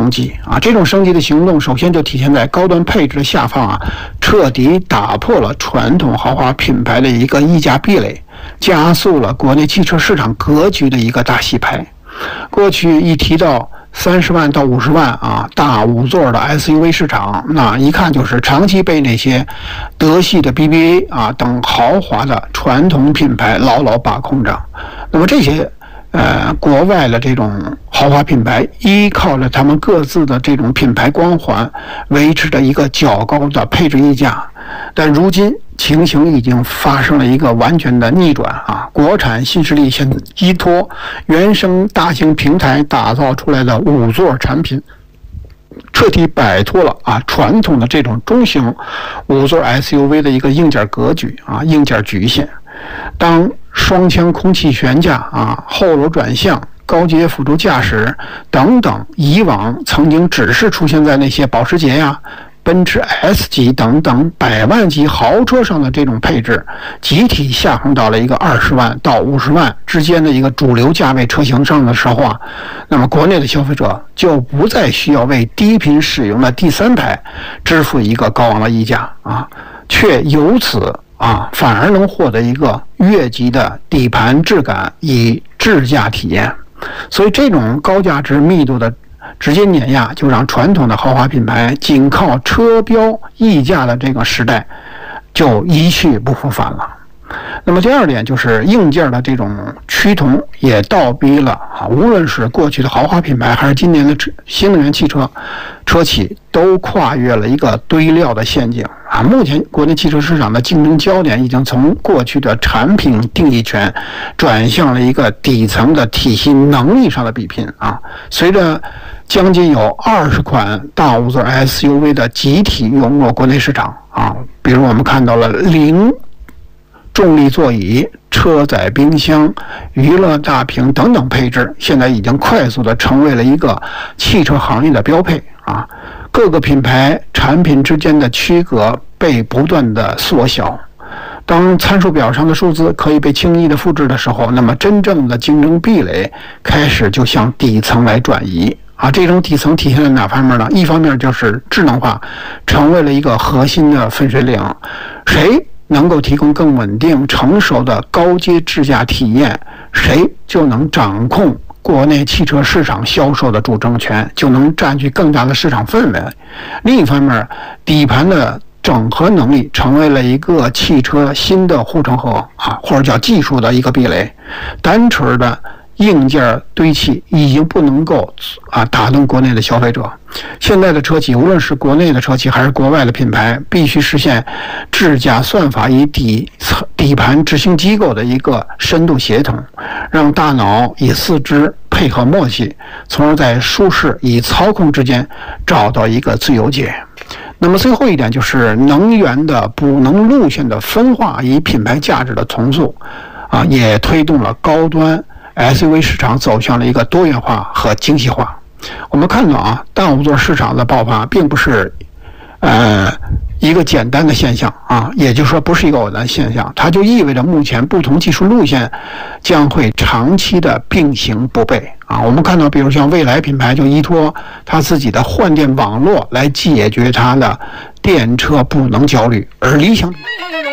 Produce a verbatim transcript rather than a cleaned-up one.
升级啊！这种升级的行动，首先就体现在高端配置的下放啊，彻底打破了传统豪华品牌的一个溢价壁垒，加速了国内汽车市场格局的一个大洗牌。过去一提到三十万到五十万啊，大五座的 S U V 市场，那一看就是长期被那些德系的 B B A 啊等豪华的传统品牌牢牢把控着。那么这些呃国外的这种豪华品牌，依靠着他们各自的这种品牌光环，维持着一个较高的配置溢价。但如今情形已经发生了一个完全的逆转啊！国产新势力现在依托原生大型平台打造出来的五座产品，彻底摆脱了啊传统的这种中型五座 S U V 的一个硬件格局啊硬件局限。当双腔空气悬架啊、后轮转向、高阶辅助驾驶等等以往曾经只是出现在那些保时捷呀、奔驰 S 级等等百万级豪车上的这种配置，集体下放到了一个二十万到五十万之间的一个主流价位车型上的时候啊，那么国内的消费者就不再需要为低频使用的第三排支付一个高昂的溢价啊，却由此啊反而能获得一个越级的底盘质感以智驾体验。所以这种高价值密度的直接碾压，就让传统的豪华品牌仅靠车标溢价的这个时代就一去不复返了。那么第二点就是硬件的这种趋同也倒逼了啊，无论是过去的豪华品牌还是今年的新能源汽车车企，都跨越了一个堆料的陷阱啊。目前国内汽车市场的竞争焦点已经从过去的产品定义权转向了一个底层的体系能力上的比拼啊。随着将近有二十款大五座 S U V 的集体涌入国内市场啊，比如我们看到了零重力座椅、车载冰箱、娱乐大屏等等配置，现在已经快速的成为了一个汽车行业的标配啊。各个品牌产品之间的区隔被不断的缩小。当参数表上的数字可以被轻易的复制的时候，那么真正的竞争壁垒开始就向底层来转移啊。这种底层体现在哪方面呢？一方面就是智能化成为了一个核心的分水岭，谁能够提供更稳定成熟的高阶智驾体验，谁就能掌控国内汽车市场销售的主政权，就能占据更大的市场份额。另一方面，底盘的整合能力成为了一个汽车新的护城河啊，或者叫技术的一个壁垒。单纯的硬件堆砌已经不能够啊打动国内的消费者。现在的车企，无论是国内的车企还是国外的品牌，必须实现智驾算法与底底盘执行机构的一个深度协同，让大脑与四肢配合默契，从而在舒适与操控之间找到一个最优解。那么最后一点就是能源的补能路线的分化与品牌价值的重塑啊，也推动了高端S U V 市场走向了一个多元化和精细化。我们看到啊，大五座市场的爆发并不是呃一个简单的现象啊，也就是说不是一个偶然现象，它就意味着目前不同技术路线将会长期的并行不悖啊。我们看到，比如像蔚来品牌就依托它自己的换电网络来解决它的电车补能焦虑，而理想